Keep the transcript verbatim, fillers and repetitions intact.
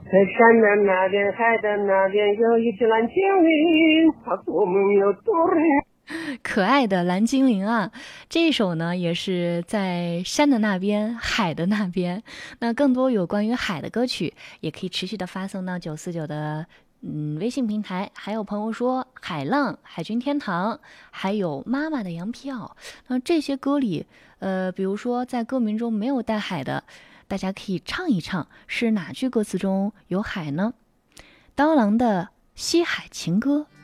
在山的那边，海的那边，有一只蓝精灵，它多么有多可爱的蓝精灵啊，这一首呢也是在山的那边海的那边。那更多有关于海的歌曲也可以持续的发送到九四九的嗯微信平台。还有朋友说海浪、海军天堂，还有妈妈的洋皮袄。那这些歌里呃比如说在歌名中没有带海的，大家可以唱一唱，是哪句歌词中有海呢？刀郎的西海情歌